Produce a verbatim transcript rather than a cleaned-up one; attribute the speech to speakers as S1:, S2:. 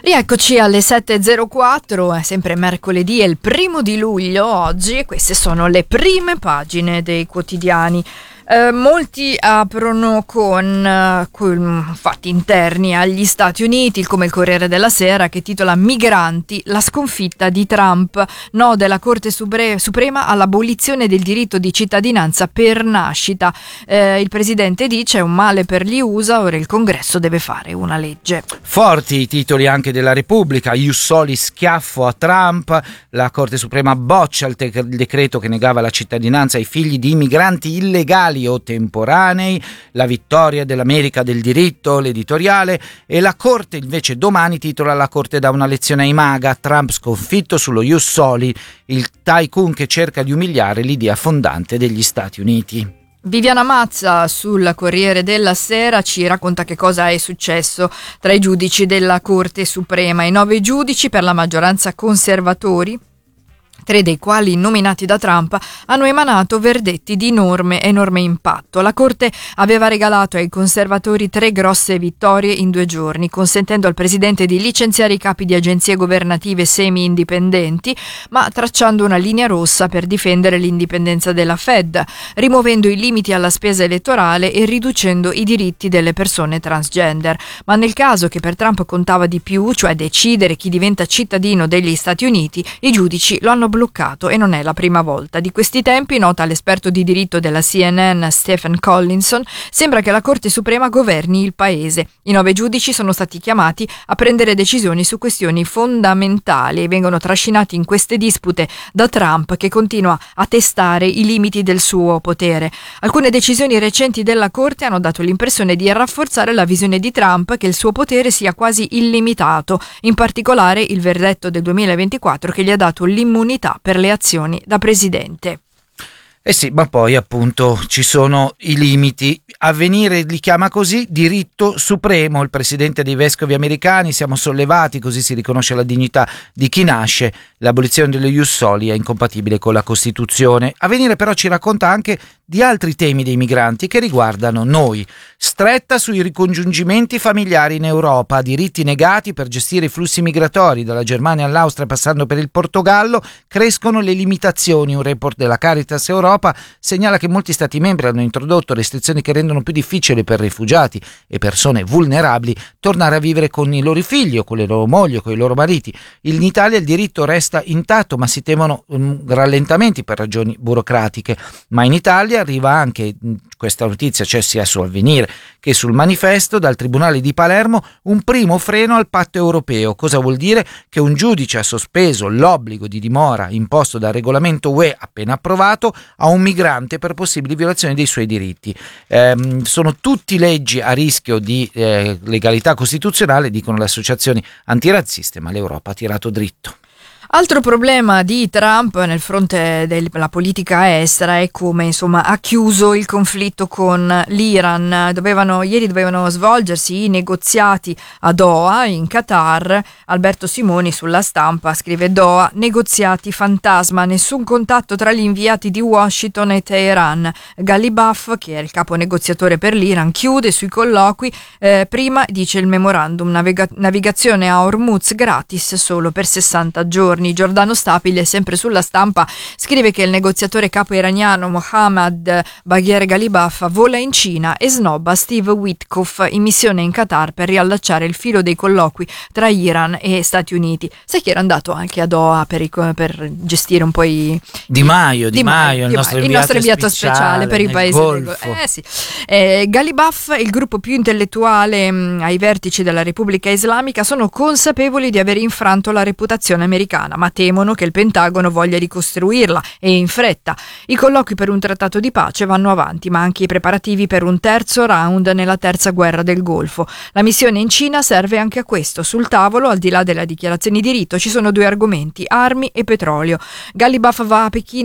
S1: Rieccoci alle sette e zero quattro, è sempre mercoledì, è il primo di luglio oggi e queste sono le prime pagine dei quotidiani. Eh, molti aprono con, uh, con fatti interni agli Stati Uniti, come il Corriere della Sera, che titola "Migranti, la sconfitta di Trump, no della Corte Supre- Suprema all'abolizione del diritto di cittadinanza per nascita". Eh, il presidente dice: è un male per gli U S A, ora il Congresso deve fare una legge.
S2: Forti i titoli anche della Repubblica: Ius Soli schiaffo a Trump, la Corte Suprema boccia il, te- il decreto che negava la cittadinanza ai figli di immigranti illegali o temporanei, la vittoria dell'America del diritto, l'editoriale. E la Corte invece domani titola: la Corte dà una lezione ai MAGA, Trump sconfitto sullo Ius Soli, il tycoon che cerca di umiliare l'idea fondante degli Stati Uniti.
S1: Viviana Mazza sul Corriere della Sera ci racconta che cosa è successo tra i giudici della Corte Suprema. I nove giudici, per la maggioranza conservatori, tre dei quali nominati da Trump, hanno emanato verdetti di enorme, enorme impatto. La Corte aveva regalato ai conservatori tre grosse vittorie in due giorni, consentendo al presidente di licenziare i capi di agenzie governative semi-indipendenti, ma tracciando una linea rossa per difendere l'indipendenza della Fed, rimuovendo i limiti alla spesa elettorale e riducendo i diritti delle persone transgender. Ma nel caso che per Trump contava di più, cioè decidere chi diventa cittadino degli Stati Uniti, i giudici lo hanno bloccato e non è la prima volta. Di questi tempi, nota l'esperto di diritto della C N N Stephen Collinson, sembra che la Corte Suprema governi il paese. I nove giudici sono stati chiamati a prendere decisioni su questioni fondamentali e vengono trascinati in queste dispute da Trump, che continua a testare i limiti del suo potere. Alcune decisioni recenti della Corte hanno dato l'impressione di rafforzare la visione di Trump che il suo potere sia quasi illimitato, in particolare il verdetto del duemilaventiquattro che gli ha dato l'immunità per le azioni da presidente.
S2: Eh sì, ma poi appunto ci sono i limiti. Avvenire li chiama così diritto supremo. Il presidente dei vescovi americani: siamo sollevati, così si riconosce la dignità di chi nasce. L'abolizione dello Ius Soli è incompatibile con la Costituzione. Avvenire però ci racconta anche di altri temi dei migranti che riguardano noi. Stretta sui ricongiungimenti familiari in Europa, diritti negati per gestire i flussi migratori dalla Germania all'Austria passando per il Portogallo, crescono le limitazioni. Un report della Caritas Europa segnala che molti stati membri hanno introdotto restrizioni che rendono più difficile per rifugiati e persone vulnerabili tornare a vivere con i loro figli o con le loro mogli o con i loro mariti. In Italia il diritto resta intatto, ma si temono um, rallentamenti per ragioni burocratiche. Ma in Italia arriva anche questa notizia, c'è sia su Avvenire che sul Manifesto, dal Tribunale di Palermo un primo freno al patto europeo. Cosa vuol dire? Che un giudice ha sospeso l'obbligo di dimora imposto dal regolamento U E appena approvato a un migrante per possibili violazioni dei suoi diritti. Ehm, sono tutti leggi a rischio di eh, legalità costituzionale, dicono le associazioni antirazziste, ma l'Europa ha tirato dritto.
S1: Altro problema di Trump nel fronte della politica estera è come insomma ha chiuso il conflitto con l'Iran. Dovevano, ieri dovevano svolgersi i negoziati a Doha in Qatar. Alberto Simoni sulla Stampa scrive: Doha, negoziati fantasma, nessun contatto tra gli inviati di Washington e Teheran. Ghalibaf, che è il capo negoziatore per l'Iran, chiude sui colloqui. Eh, prima dice il memorandum: navega- navigazione a Hormuz gratis solo per sessanta giorni. Giordano Stabile, sempre sulla Stampa, scrive che il negoziatore capo iraniano Mohammad Bagher Ghalibaf vola in Cina e snobba Steve Witkoff in missione in Qatar per riallacciare il filo dei colloqui tra Iran e Stati Uniti. Sai che era andato anche a Doha per, i, per gestire un po' i...
S2: Di Maio, Di,
S1: di
S2: Maio,
S1: Maio,
S2: il, nostro
S1: il
S2: inviato,
S1: nostro inviato speciale, speciale per i paesi del Golfo. Eh, sì. eh, Ghalibaf, il gruppo più intellettuale mh, ai vertici della Repubblica Islamica, sono consapevoli di aver infranto la reputazione americana, ma temono che il Pentagono voglia ricostruirla e in fretta. I colloqui per un trattato di pace vanno avanti, ma anche i preparativi per un terzo round nella terza guerra del Golfo. La missione in Cina serve anche a questo. Sul tavolo, al di là delle dichiarazioni di rito, ci sono due argomenti: armi e petrolio. Ghalibaf va a Pechino